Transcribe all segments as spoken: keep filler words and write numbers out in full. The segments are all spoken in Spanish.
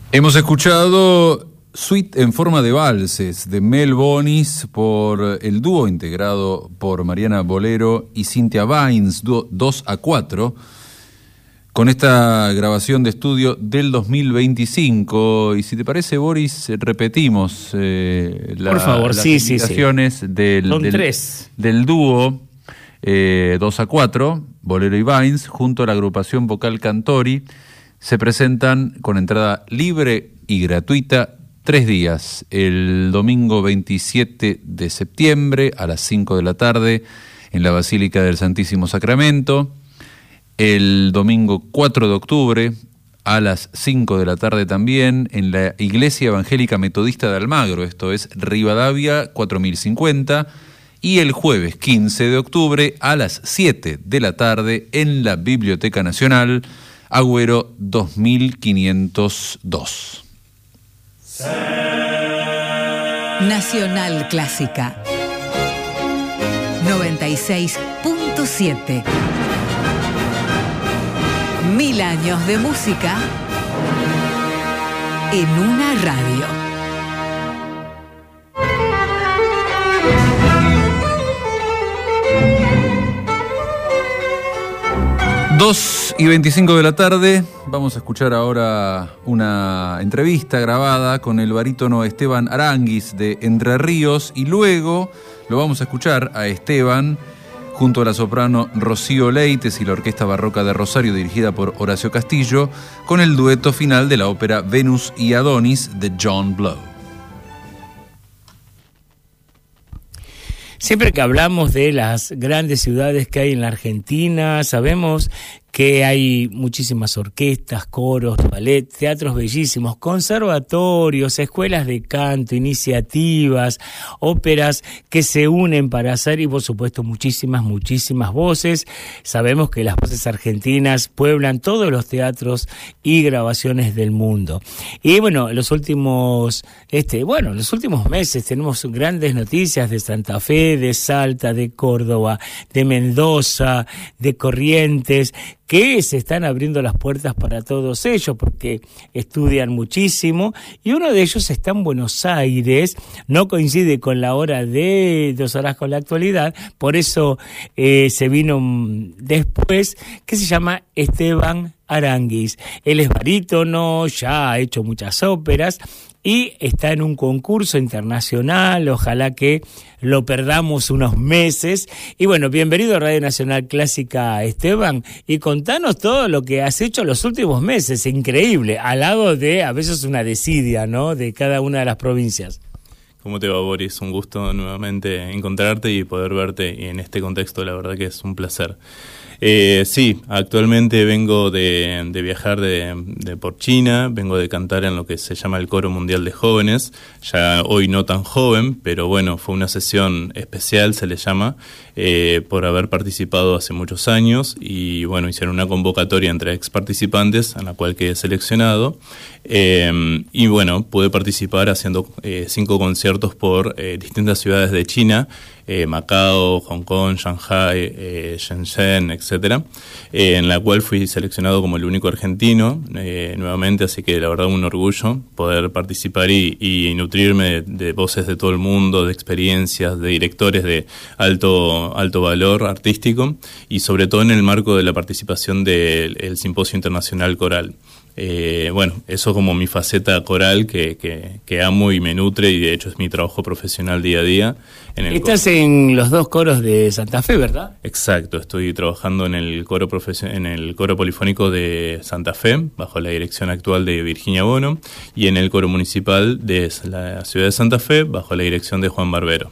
Hemos escuchado Suite en forma de valses de Mel Bonis por el dúo integrado por Mariana Bolero y Cynthia Vines, dos a cuatro, con esta grabación de estudio del dos mil veinticinco. Y si te parece, Boris, repetimos eh, la, por favor, las sí, invitaciones sí, sí. Del, Son del, tres. del dúo eh, dos a cuatro, Bolero y Vines, junto a la agrupación vocal Cantori. Se presentan con entrada libre y gratuita tres días, el domingo veintisiete de septiembre a las cinco de la tarde en la Basílica del Santísimo Sacramento, el domingo cuatro de octubre a las cinco de la tarde también en la Iglesia Evangélica Metodista de Almagro, esto es Rivadavia cuatro mil cincuenta, y el jueves quince de octubre a las siete de la tarde en la Biblioteca Nacional, Agüero dos mil quinientos dos. Nacional Clásica noventa y seis punto siete. Mil años de música en una radio. dos y veinticinco de la tarde, vamos a escuchar ahora una entrevista grabada con el barítono Esteban Aranguis de Entre Ríos, y luego lo vamos a escuchar a Esteban junto a la soprano Rocío Leites y la Orquesta Barroca de Rosario dirigida por Horacio Castillo, con el dueto final de la ópera Venus y Adonis de John Blow. Siempre que hablamos de las grandes ciudades que hay en la Argentina, sabemos que hay muchísimas orquestas, coros, ballet, teatros bellísimos, conservatorios, escuelas de canto, iniciativas, óperas que se unen para hacer, y por supuesto muchísimas, muchísimas voces. Sabemos que las voces argentinas pueblan todos los teatros y grabaciones del mundo. Y bueno, en los últimos, este, bueno, en los últimos meses tenemos grandes noticias de Santa Fe, de Salta, de Córdoba, de Mendoza, de Corrientes, que se están abriendo las puertas para todos ellos porque estudian muchísimo, y uno de ellos está en Buenos Aires, no coincide con la hora de Dos Horas con la Actualidad, por eso eh, se vino después, que se llama Esteban Aranguis. Él es barítono, ya ha hecho muchas óperas y está en un concurso internacional, ojalá que lo perdamos unos meses. Y bueno, bienvenido a Radio Nacional Clásica, Esteban, y contanos todo lo que has hecho los últimos meses, increíble, al lado de a veces una desidia, ¿no?, de cada una de las provincias. ¿Cómo te va, Boris? Un gusto nuevamente encontrarte y poder verte, y en este contexto la verdad que es un placer. Eh, sí, actualmente vengo de, de viajar de, de por China, vengo de cantar en lo que se llama el Coro Mundial de Jóvenes, ya hoy no tan joven, pero bueno, fue una sesión especial, se le llama, eh, por haber participado hace muchos años, y bueno, hicieron una convocatoria entre ex participantes, en la cual quedé seleccionado, eh, y bueno, pude participar haciendo eh, cinco conciertos por eh, distintas ciudades de China, Eh, Macao, Hong Kong, Shanghai, eh, Shenzhen, etcétera, eh, en la cual fui seleccionado como el único argentino eh, nuevamente, así que la verdad un orgullo poder participar y, y nutrirme de, de voces de todo el mundo, de experiencias, de directores de alto, alto valor artístico, y sobre todo en el marco de la participación del el Simposio Internacional Coral. Eh, bueno, eso como mi faceta coral que, que, que amo y me nutre, y de hecho es mi trabajo profesional día a día. En el Estás coro. en los dos coros de Santa Fe, ¿verdad? Exacto, estoy trabajando en el coro profesio- en el coro polifónico de Santa Fe, bajo la dirección actual de Virginia Bono, y en el coro municipal de la ciudad de Santa Fe, bajo la dirección de Juan Barbero.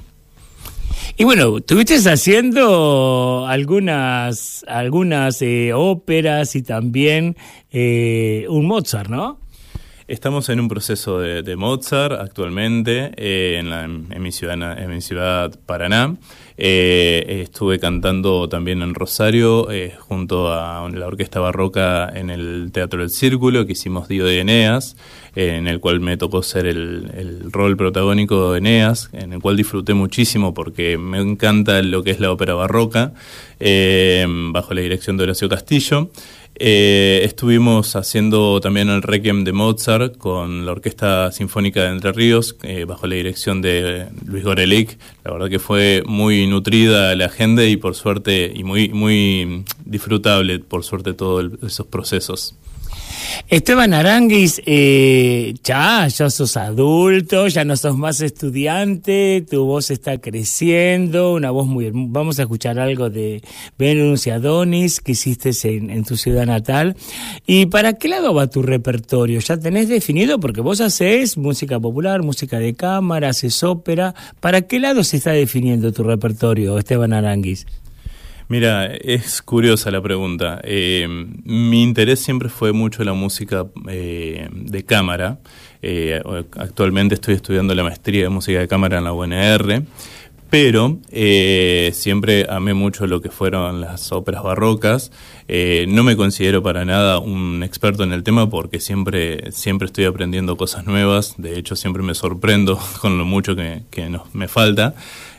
Y bueno, estuviste haciendo algunas algunas eh, óperas y también eh, un Mozart, ¿no? Estamos en un proceso de, de Mozart actualmente eh, en, la, en, mi ciudad, en mi ciudad Paraná. Eh, estuve cantando también en Rosario eh, junto a la Orquesta Barroca en el Teatro del Círculo, que hicimos Dido de Eneas, eh, en el cual me tocó ser el, el rol protagónico de Eneas, en el cual disfruté muchísimo porque me encanta lo que es la ópera barroca, eh, bajo la dirección de Horacio Castillo. Eh, estuvimos haciendo también el Requiem de Mozart con la Orquesta Sinfónica de Entre Ríos, eh, bajo la dirección de Luis Gorelick. La verdad que fue muy nutrida la agenda y por suerte, y muy, muy disfrutable, por suerte, todos esos procesos. Esteban Aránguiz, eh, ya, ya sos adulto, ya no sos más estudiante, tu voz está creciendo, una voz muy hermosa. Vamos a escuchar algo de Venus y Adonis que hiciste en, en tu ciudad natal. ¿Y para qué lado va tu repertorio? ¿Ya tenés definido? Porque vos hacés música popular, música de cámara, haces ópera. ¿Para qué lado se está definiendo tu repertorio, Esteban Aránguiz? Mira, es curiosa la pregunta. Eh, mi interés siempre fue mucho la música eh, de cámara. Eh, actualmente estoy estudiando la maestría de música de cámara en la U N R, pero eh, siempre amé mucho lo que fueron las óperas barrocas. Eh, no me considero para nada un experto en el tema porque siempre, siempre estoy aprendiendo cosas nuevas. De hecho, siempre me sorprendo con lo mucho que, que nos, me falta.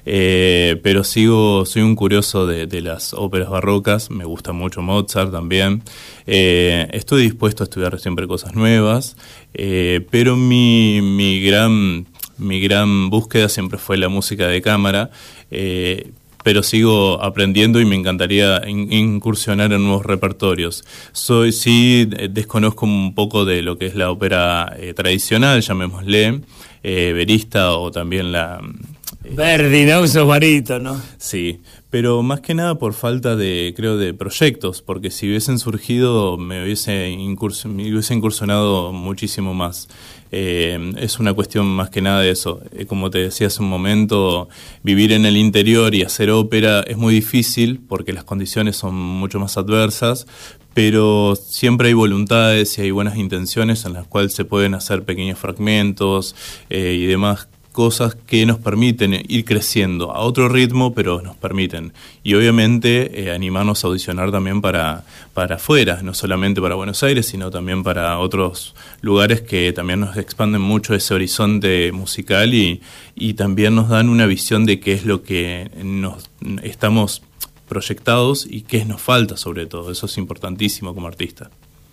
Eh, pero sigo, soy un curioso de, de las óperas barrocas, me gusta mucho Mozart también. Eh, estoy dispuesto a estudiar siempre cosas nuevas, eh, pero mi, mi gran, mi gran búsqueda siempre fue la música de cámara. Eh, pero sigo aprendiendo y me encantaría in, incursionar en nuevos repertorios. Soy sí eh, desconozco un poco de lo que es la ópera eh, tradicional, llamémosle, eh, verista o también la... Verdi, ¿no? Sos barítono, ¿no? Sí, pero más que nada por falta de, creo, de proyectos, porque si hubiesen surgido me hubiese, incurs- me hubiese incursionado muchísimo más. Eh, es una cuestión más que nada de eso. Eh, como te decía hace un momento, vivir en el interior y hacer ópera es muy difícil porque las condiciones son mucho más adversas, pero siempre hay voluntades y hay buenas intenciones en las cuales se pueden hacer pequeños fragmentos eh, y demás cosas que nos permiten ir creciendo a otro ritmo, pero nos permiten. Y obviamente eh, animarnos a audicionar también para, para afuera, no solamente para Buenos Aires, sino también para otros lugares que también nos expanden mucho ese horizonte musical y, y también nos dan una visión de qué es lo que nos estamos proyectados y qué nos falta sobre todo. Eso es importantísimo como artista.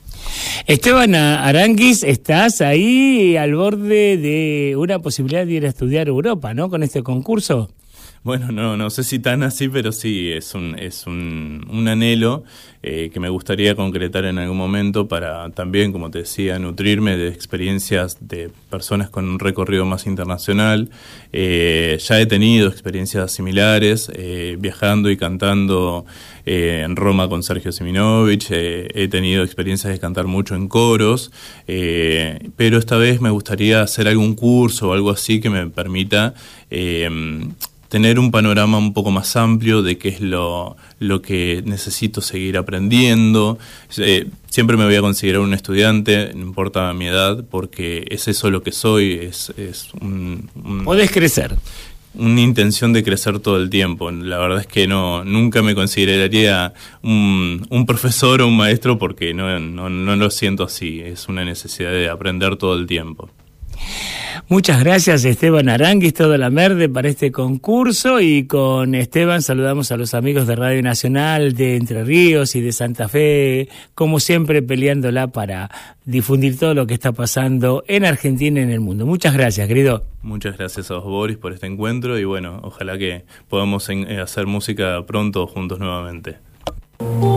Esteban Aránguiz, estás ahí al borde de una posibilidad de ir a estudiar Europa, ¿no? Con este concurso. Bueno, no, no sé si tan así, pero sí, es un, es un, un anhelo eh, que me gustaría concretar en algún momento para también, como te decía, nutrirme de experiencias de personas con un recorrido más internacional. Eh, ya he tenido experiencias similares, eh, viajando y cantando eh, en Roma con Sergio Siminovich, eh, he tenido experiencias de cantar mucho en coros, eh, pero esta vez me gustaría hacer algún curso o algo así que me permita Eh, tener un panorama un poco más amplio de qué es lo, lo que necesito seguir aprendiendo. Eh, siempre me voy a considerar un estudiante, no importa mi edad, porque es eso lo que soy, es, es un, un... Podés crecer. Una intención de crecer todo el tiempo. La verdad es que no, nunca me consideraría un, un profesor o un maestro porque no, no, no lo siento así. Es una necesidad de aprender todo el tiempo. Muchas gracias, Esteban Aránguiz, toda la merde para este concurso, y con Esteban saludamos a los amigos de Radio Nacional de Entre Ríos y de Santa Fe, como siempre peleándola para difundir todo lo que está pasando en Argentina y en el mundo. Muchas gracias, querido. Muchas gracias a vos, Boris, por este encuentro y bueno, ojalá que podamos en, eh, hacer música pronto juntos nuevamente.